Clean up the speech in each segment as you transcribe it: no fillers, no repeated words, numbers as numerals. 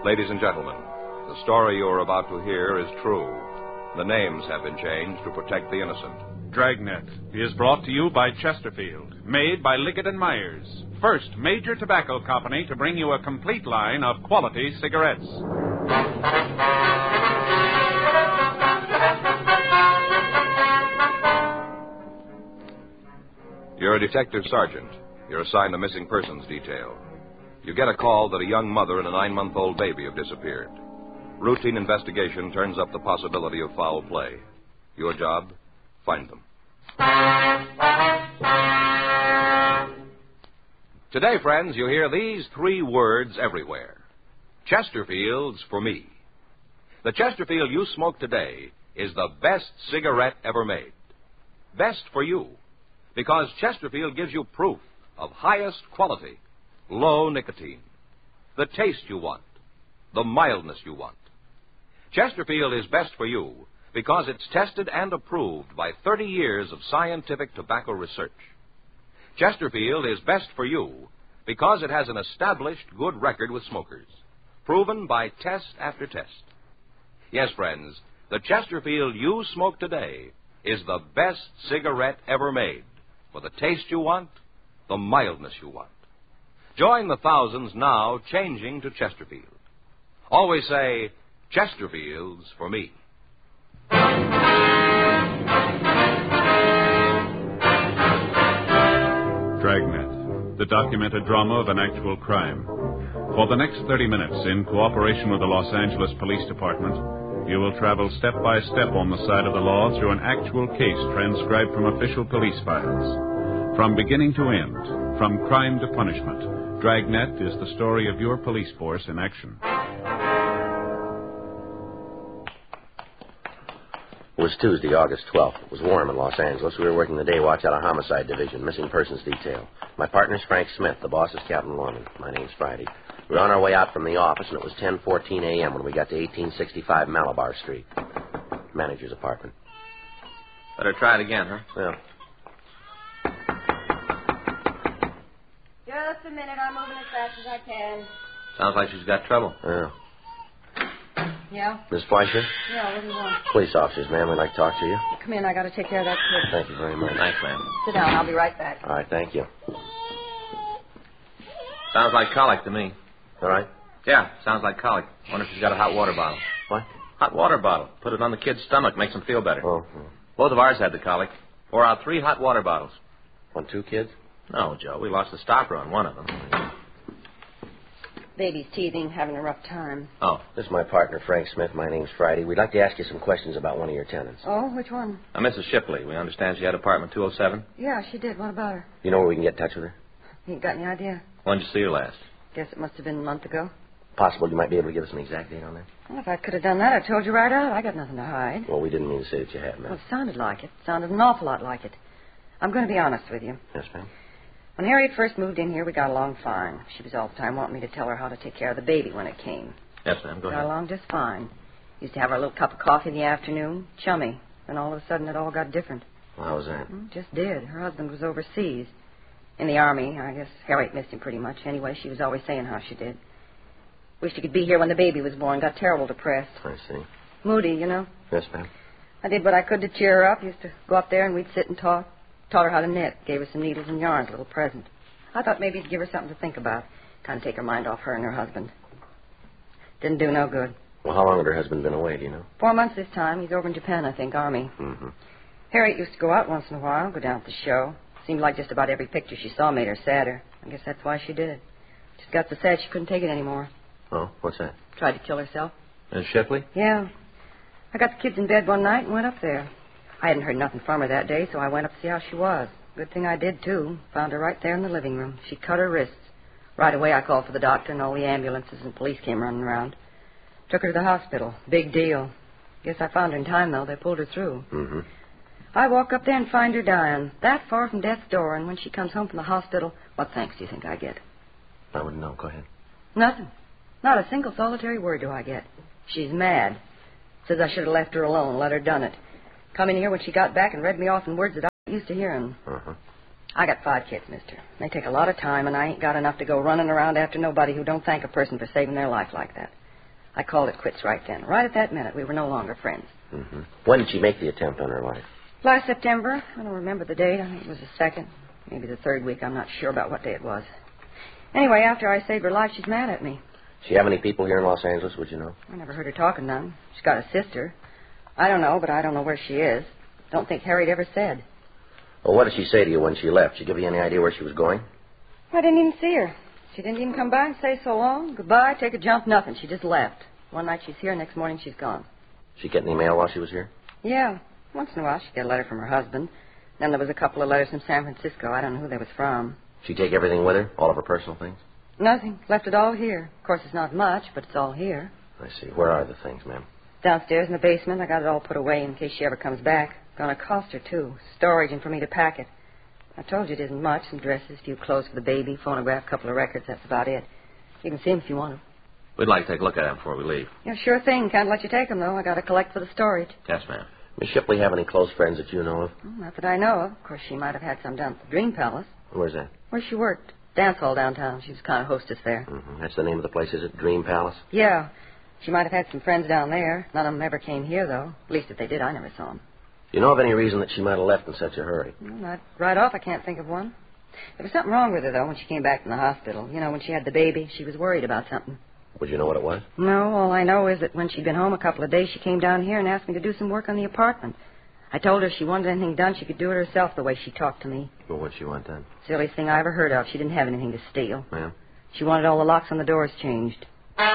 Ladies and gentlemen, the story you are about to hear is true. The names have been changed to protect the innocent. Dragnet is brought to you by Chesterfield, made by Liggett & Myers, first major tobacco company to bring you a complete line of quality cigarettes. You're a detective sergeant. You're assigned the missing persons detail. You get a call that a young mother and a 9-month-old baby have disappeared. Routine investigation turns up the possibility of foul play. Your job? Find them. Today, friends, you hear these 3 words everywhere. Chesterfield's for me. The Chesterfield you smoke today is the best cigarette ever made. Best for you, because Chesterfield gives you proof of highest quality, low nicotine, the taste you want, the mildness you want. Chesterfield is best for you because it's tested and approved by 30 years of scientific tobacco research. Chesterfield is best for you because it has an established good record with smokers, proven by test after test. Yes, friends, the Chesterfield you smoke today is the best cigarette ever made, for the taste you want, the mildness you want. Join the thousands now changing to Chesterfield. Always say, Chesterfield's for me. Dragnet, the documented drama of an actual crime. For the next 30 minutes, in cooperation with the Los Angeles Police Department, you will travel step by step on the side of the law through an actual case transcribed from official police files. From beginning to end, from crime to punishment, Dragnet is the story of your police force in action. It was Tuesday, August 12th. It was warm in Los Angeles. We were working the day watch out of Homicide Division, missing persons detail. My partner's Frank Smith. The boss is Captain Lorman. My name's Friday. We were on our way out from the office, and it was 10:14 a.m. when we got to 1865 Malabar Street. Manager's apartment. Better try it again, huh? Yeah. Just a minute. I'm moving as fast as I can. Sounds like she's got trouble. Yeah. Yeah? Miss Fleischer? Yeah, what do you want? Police officers, ma'am. We'd like to talk to you. Come in. I got to take care of that kid. Thank you very much. Thanks, ma'am. Sit down. I'll be right back. All right, thank you. Sounds like colic to me. All right? Yeah, sounds like colic. Wonder if she's got a hot water bottle. What? Hot water bottle. Put it on the kid's stomach. Makes him feel better. Oh. Both of ours had the colic. Pour out 3 hot water bottles. On 2 kids? No, Joe. We lost the stopper on one of them. Baby's teething, having a rough time. Oh. This is my partner, Frank Smith. My name's Friday. We'd like to ask you some questions about one of your tenants. Oh, which one? Mrs. Shipley. We understand she had apartment 207. Yeah, she did. What about her? You know where we can get in touch with her? You got any idea? When did you see her last? Guess it must have been a month ago. Possible you might be able to give us an exact date on that? Well, if I could have done that, I told you right out. I got nothing to hide. Well, we didn't mean to say that you had, Well, ma'am. it sounded like it. Sounded an awful lot like it. I'm going to be honest with you. Yes, ma'am. When Harriet first moved in here, we got along fine. She was all the time wanting me to tell her how to take care of the baby when it came. Yes, ma'am. Go Got ahead. along just fine. Used to have our little cup of coffee in the afternoon. Chummy. Then all of a sudden it all got different. Well, how was that? Just did. Her husband was overseas. In the Army. I guess Harriet missed him pretty much. Anyway, she was always saying how she did. Wished she could be here when the baby was born. Got terrible depressed. I see. Moody, you know. Yes, ma'am. I did what I could to cheer her up. Used to go up there and we'd sit and talk. Taught her how to knit. Gave her some needles and yarns, a little present. I thought maybe it'd give her something to think about. Kind of take her mind off her and her husband. Didn't do no good. Well, how long had her husband been away, do you know? 4 months this time. He's over in Japan, I think, Army. Mm-hmm. Harriet used to go out once in a while, go down to the show. Seemed like just about every picture she saw made her sadder. I guess that's why she did it. Just got so sad she couldn't take it anymore. Oh, what's that? Tried to kill herself. Miss Shipley? Yeah. I got the kids in bed one night and went up there. I hadn't heard nothing from her that day, so I went up to see how she was. Good thing I did, too. Found her right there in the living room. She cut her wrists. Right away, I called for the doctor, and all the ambulances and police came running around. Took her to the hospital. Big deal. Guess I found her in time, though. They pulled her through. Mm-hmm. I walk up there and find her dying, that far from death's door, and when she comes home from the hospital, what thanks do you think I get? I wouldn't know. Go ahead. Nothing. Not a single solitary word do I get. She's mad. Says I should have left her alone, let her done it. Come in here when she got back and read me off in words that I used to hearing. Uh-huh. I got 5 kids, mister. They take a lot of time, and I ain't got enough to go running around after nobody who don't thank a person for saving their life like that. I called it quits right then. Right at that minute, we were no longer friends. Mm-hmm. When did she make the attempt on her life? Last September. I don't remember the date. I think it was the second, maybe the third week. I'm not sure about what day it was. Anyway, after I saved her life, she's mad at me. She have any people here in Los Angeles, would you know? I never heard her talking none. She's got a sister. I don't know, but I don't know where she is. Don't think Harriet ever said. Well, what did she say to you when she left? She give you any idea where she was going? I didn't even see her. She didn't even come by and say so long, goodbye, take a jump, nothing. She just left. One night she's here, next morning she's gone. She get any mail while she was here? Yeah. Once in a while she'd get a letter from her husband. Then there was a couple of letters from San Francisco. I don't know who they was from. She take everything with her? All of her personal things? Nothing. Left it all here. Of course, it's not much, but it's all here. I see. Where are the things, ma'am? Downstairs in the basement. I got it all put away in case she ever comes back. Gonna cost her, too. Storage and for me to pack it. I told you it isn't much. Some dresses, a few clothes for the baby, phonograph, couple of records. That's about it. You can see them if you want them. We'd like to take a look at them before we leave. Yeah, sure thing. Can't let you take them, though. I got to collect for the storage. Yes, ma'am. Miss Shipley have any close friends that you know of? Not that I know of. Of course, she might have had some down at the Dream Palace. Where's that? Where she worked. Dance hall downtown. She was kind of hostess there. Mm-hmm. That's the name of the place, is it? Dream Palace? Yeah. She might have had some friends down there. None of them ever came here, though. At least if they did, I never saw them. Do you know of any reason that she might have left in such a hurry? Not right off, I can't think of one. There was something wrong with her, though, when she came back from the hospital. You know, when she had the baby, she was worried about something. Would you know what it was? No, all I know is that when she'd been home a couple of days, she came down here and asked me to do some work on the apartment. I told her if she wanted anything done, she could do it herself the way she talked to me. Well, what'd she want done? Silliest thing I ever heard of. She didn't have anything to steal. Ma'am? She wanted all the locks on the doors changed.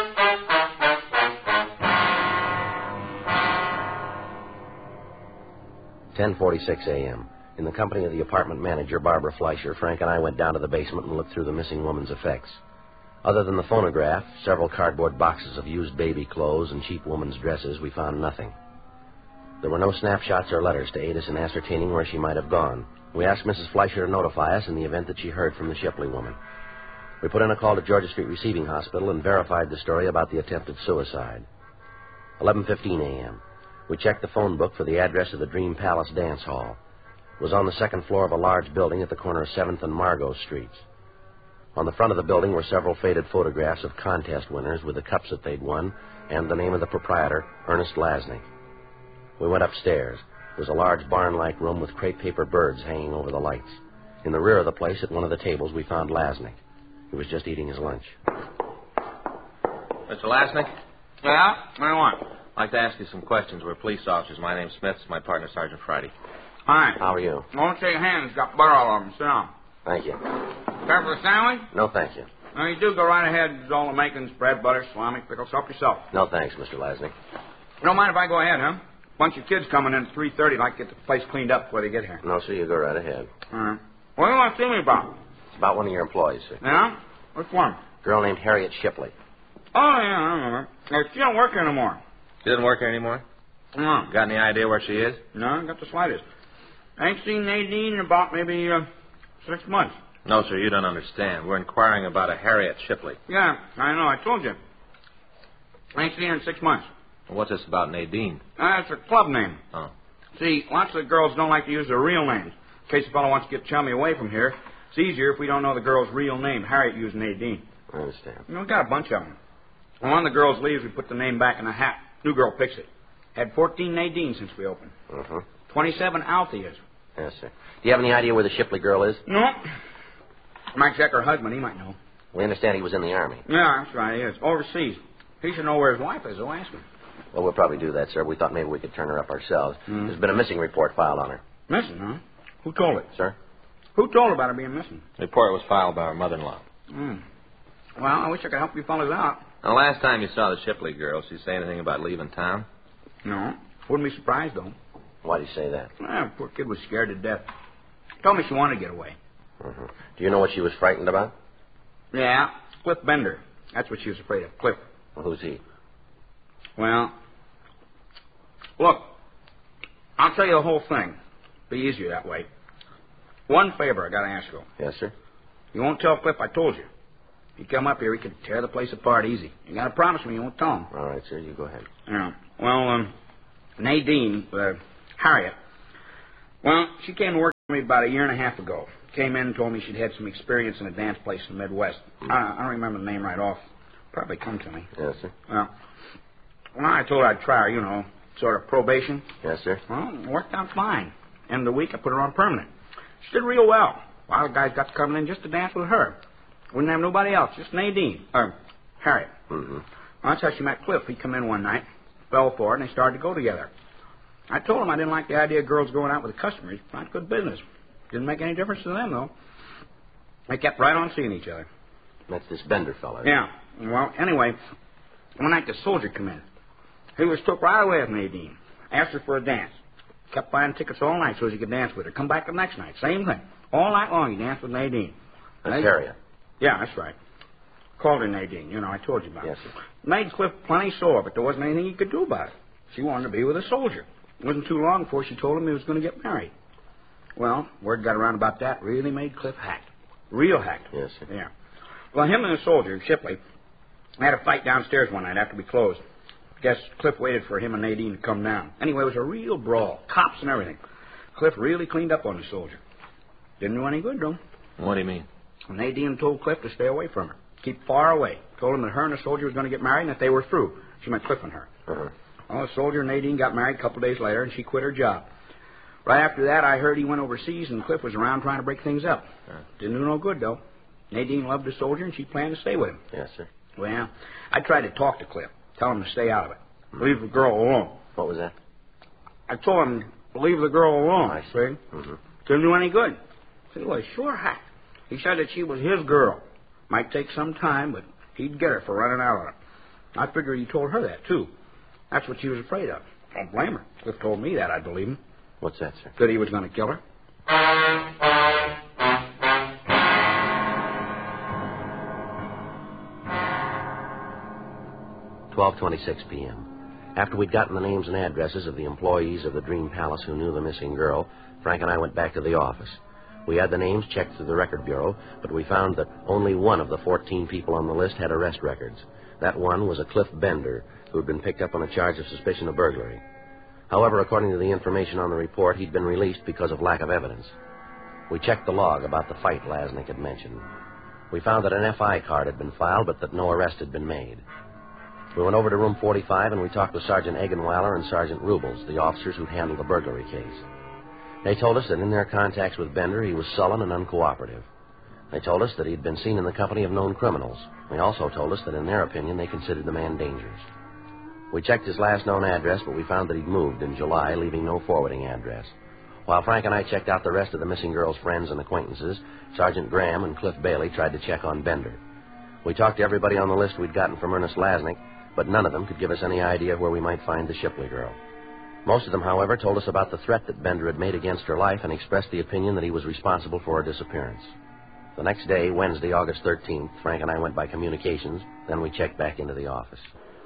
"10:46 a.m. In the company of the apartment manager, Barbara Fleischer, Frank and I went down to the basement and looked through the missing woman's effects. Other than the phonograph, several cardboard boxes of used baby clothes, and cheap woman's dresses, we found nothing. There were no snapshots or letters to aid us in ascertaining where she might have gone. We asked Mrs. Fleischer to notify us in the event that she heard from the Shipley woman. We put in a call to Georgia Street Receiving Hospital and verified the story about the attempted suicide. 11:15 a.m. We checked the phone book for the address of the Dream Palace Dance Hall. It was on the second floor of a large building at the corner of 7th and Margot Streets. On the front of the building were several faded photographs of contest winners with the cups that they'd won and the name of the proprietor, Ernest Lasnik. We went upstairs. It was a large barn-like room with crepe paper birds hanging over the lights. In the rear of the place, at one of the tables, we found Lasnik. He was just eating his lunch. Mr. Lasnik? Yeah? What do you want? I'd like to ask you some questions. We're police officers. My name's Smith. My partner, Sergeant Friday. Hi. How are you? Won't shake hands. Got butter all over them. Sit down. Thank you. Care for a sandwich? No, thank you. No, you do go right ahead. There's all the makings, bread, butter, salami, pickles. Help yourself. No, thanks, Mr. Lasnik. You don't mind if I go ahead, huh? Bunch of kids coming in at 3:30. I'd like to get the place cleaned up before they get here. No, sir, you go right ahead. All right. What do you want to see me about? It's about one of your employees, sir. Yeah? Which one? A girl named Harriet Shipley. Oh, yeah, I remember. She don't work here anymore. She doesn't work here anymore? No. Got any idea where she is? No, not the slightest. I ain't seen Nadine in about maybe 6 months. No, sir, you don't understand. We're inquiring about a Harriet Shipley. Yeah, I know. I told you. I ain't seen her in 6 months. Well, what's this about Nadine? That's her club name. Oh. See, lots of girls don't like to use their real names. In case a fellow wants to get chummy away from here, it's easier if we don't know the girl's real name. Harriet used Nadine. I understand. You know, we got a bunch of them. When one of the girls leaves, we put the name back in a hat. New girl picks it. Had 14 Nadine since we opened. 27 Altheas. Yes, sir. Do you have any idea where the Shipley girl is? No. Might check her husband. He might know. We understand he was in the Army. Yeah, that's right. He is. Overseas. He should know where his wife is, though. Ask him. Well, we'll probably do that, sir. We thought maybe we could turn her up ourselves. There's been a missing report filed on her. Missing, huh? Who told it? Sir? Who told her about her being missing? The report was filed by her mother-in-law. Well, I wish I could help you fellas out. Now, last time you saw the Shipley girl, she say anything about leaving town? No. Wouldn't be surprised, though. Why do you say that? Well, poor kid was scared to death. Told me she wanted to get away. Do you know what she was frightened about? Yeah, Cliff Bender. That's what she was afraid of, Cliff. Well, who's he? Well, look, I'll tell you the whole thing. Be easier that way. One favor I got to ask you. Yes, sir. You won't tell Cliff I told you. If you come up here, he could tear the place apart easy. You got to promise me you won't tell him. All right, sir. You go ahead. Yeah. Well, Nadine, Harriet, well, she came to work for me about 1.5 years ago. Came in and told me she'd had some experience in a dance place in the Midwest. I don't remember the name right off. probably come to me. Yes, sir. Well, I told her I'd try her, sort of probation. Yes, sir. Well, it worked out fine. End of the week, I put her on permanent. She did real well. A lot of guys got coming in just to dance with her. Wouldn't have nobody else, just Nadine. Harriet. Mm-hmm. Well, that's how she met Cliff. He come in one night, fell for it, and they started to go together. I told him I didn't like the idea of girls going out with the customers. Not good business. Didn't make any difference to them, though. They kept right on seeing each other. That's this Bender fella. Yeah. Well, anyway, one night the soldier come in. He was took right away with Nadine. Asked her for a dance. Kept buying tickets all night so he could dance with her. Come back the next night. Same thing. All night long he danced with Nadine. That's Harriet. Yeah, that's right. Called her Nadine. I told you about it. Yes, sir. Made Cliff plenty sore, but there wasn't anything he could do about it. She wanted to be with a soldier. It wasn't too long before she told him he was going to get married. Well, word got around about that. Really made Cliff hacked. Real hacked. Yes, sir. Yeah. Well, him and the soldier, Shipley, had a fight downstairs one night after we closed. Guess Cliff waited for him and Nadine to come down. Anyway, it was a real brawl. Cops and everything. Cliff really cleaned up on the soldier. Didn't do any good, though. What do you mean? Nadine told Cliff to stay away from her. Keep far away. Told him that her and the soldier was going to get married and that they were through. She meant Cliff and her. Uh-huh. Well, the soldier and Nadine got married a couple of days later, and she quit her job. Right after that, I heard he went overseas, and Cliff was around trying to break things up. Didn't do no good, though. Nadine loved the soldier, and she planned to stay with him. Yes, sir. Well, I tried to talk to Cliff, tell him to stay out of it. Leave the girl alone. What was that? I told him to leave the girl alone, I see? Mm-hmm. Didn't do any good. He was sure hack. He said that she was his girl. Might take some time, but he'd get her for running out on him. I figured he told her that, too. That's what she was afraid of. I don't blame her. Cliff told me that, I'd believe him. What's that, sir? That he was going to kill her. 12:26 p.m. After we'd gotten the names and addresses of the employees of the Dream Palace who knew the missing girl, Frank and I went back to the office. We had the names checked through the record bureau, but we found that only one of the 14 people on the list had arrest records. That one was a Cliff Bender, who had been picked up on a charge of suspicion of burglary. However, according to the information on the report, he'd been released because of lack of evidence. We checked the log about the fight Lasnik had mentioned. We found that an FI card had been filed, but that no arrest had been made. We went over to room 45, and we talked with Sergeant Eggenweiler and Sergeant Rubles, the officers who'd handled the burglary case. They told us that in their contacts with Bender, he was sullen and uncooperative. They told us that he'd been seen in the company of known criminals. They also told us that in their opinion, they considered the man dangerous. We checked his last known address, but we found that he'd moved in July, leaving no forwarding address. While Frank and I checked out the rest of the missing girl's friends and acquaintances, Sergeant Graham and Cliff Bailey tried to check on Bender. We talked to everybody on the list we'd gotten from Ernest Lasnik, but none of them could give us any idea where we might find the Shipley girl. Most of them, however, told us about the threat that Bender had made against her life and expressed the opinion that he was responsible for her disappearance. The next day, Wednesday, August 13th, Frank and I went by communications, then we checked back into the office.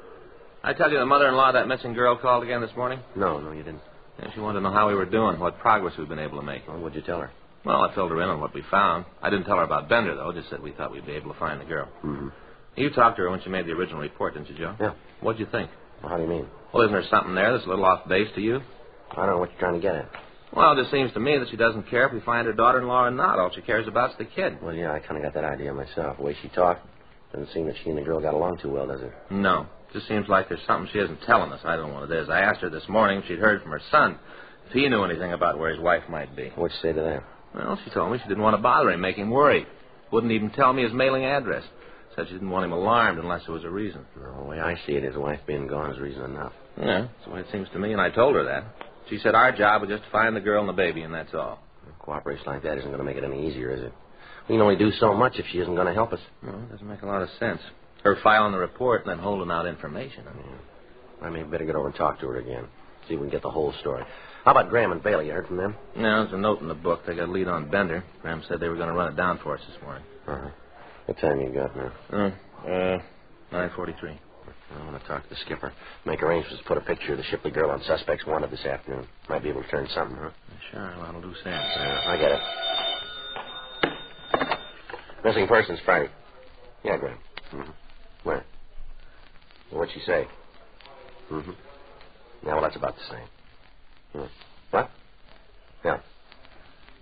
I tell you the mother-in-law of that missing girl called again this morning? No, you didn't. Yeah, she wanted to know how we were doing, what progress we've been able to make. Well, what'd you tell her? Well, I filled her in on what we found. I didn't tell her about Bender, though, just said we thought we'd be able to find the girl. Mm-hmm. You talked to her when she made the original report, didn't you, Joe? Yeah. What'd you think? Well, how do you mean? Well, isn't there something there that's a little off base to you? I don't know what you're trying to get at. Well, it just seems to me that she doesn't care if we find her daughter-in-law or not. All she cares about is the kid. Well, yeah, I kind of got that idea myself. The way she talked, doesn't seem that she and the girl got along too well, does it? No. It just seems like there's something she isn't telling us. I don't know what it is. I asked her this morning if she'd heard from her son, if he knew anything about where his wife might be. What'd you say to that? Well, she told me she didn't want to bother him, make him worry. Wouldn't even tell me his mailing address. Said she didn't want him alarmed unless there was a reason. No, the way I see it, his wife being gone is reason enough. Yeah, that's the way it seems to me, and I told her that. She said our job was just to find the girl and the baby, and that's all. Cooperation like that isn't going to make it any easier, is it? We can only do so much if she isn't going to help us. Well, it doesn't make a lot of sense. Her filing the report and then holding out information. I may better get over and talk to her again. See if we can get the whole story. How about Graham and Bailey? You heard from them? No, there's a note in the book. They got a lead on Bender. Graham said they were going to run it down for us this morning. Uh-huh. What time you got now? 9:43. I want to talk to the skipper. Make arrangements to put a picture of the Shipley girl on Suspects Wanted this afternoon. Might be able to turn something, huh? Sure, well, that'll do sense. I get it. Missing persons Friday. Yeah, Graham. Mm-hmm. Where? Well, what'd she say? Mm-hmm. Yeah, well, that's about the same. What? Yeah.